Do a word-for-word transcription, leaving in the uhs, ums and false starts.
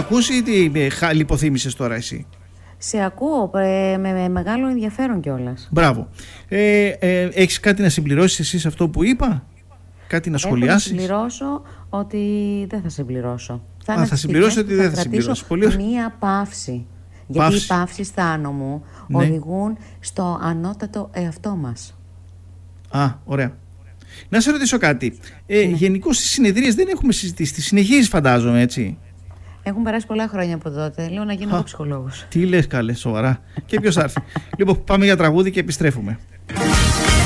ακούς ή τι λιποθύμησες τώρα εσύ? Σε ακούω ε, με, με μεγάλο ενδιαφέρον κιόλας. Μπράβο. Ε, ε, έχεις κάτι να συμπληρώσεις εσύ σε αυτό που είπα? Κάτι να σχολιάσεις? Έχω να συμπληρώσω ότι δεν θα συμπληρώσω. Θα, Α, θα συμπληρώσω ότι δεν θα, θα συμπληρώσω. Πολύ... μία παύση. Γιατί παύση. Οι παύσεις θάνο μου ναι. οδηγούν στο ανώτατο εαυτό μας. Α, ωραία. Να σε ρωτήσω κάτι. Ε, ναι. Γενικώς στις συνεδρίες δεν έχουμε συζητήσει. Τις συνεχίζεις φαντάζομαι, έτσι? Έχουν περάσει πολλά χρόνια από τότε. Λέω να γίνω εγώ ψυχολόγος. Τι λες καλέ, σοβαρά. Και ποιος θα έρθει? Λοιπόν, πάμε για τραγούδι και επιστρέφουμε.